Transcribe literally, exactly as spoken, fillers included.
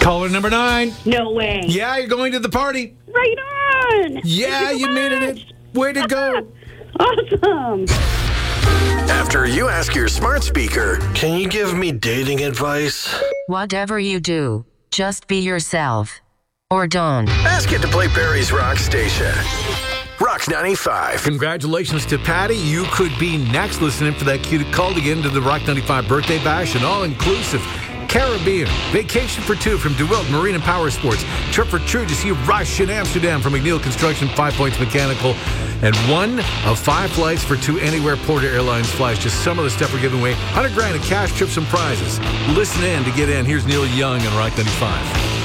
Caller number nine. No way. Yeah, you're going to the party. Right on. Yeah, Thank you so made much. it. Way to go. Awesome. After you ask your smart speaker, can you give me dating advice? Whatever you do, just be yourself. Or don't. Ask it to play Barry's Rock Station. Rock ninety-five. Congratulations to Patty. You could be next. Listening for that cue call to get into the Rock ninety-five birthday bash, an all-inclusive Caribbean vacation for two from DeWilt Marine and Power Sports. Trip for two to see Rush in Amsterdam from McNeil Construction, Five Points Mechanical, and one of five flights for two Anywhere Porter Airlines flights. Just some of the stuff we're giving away. one hundred grand in cash, trips, and prizes. Listen in to get in. Here's Neil Young on Rock ninety-five.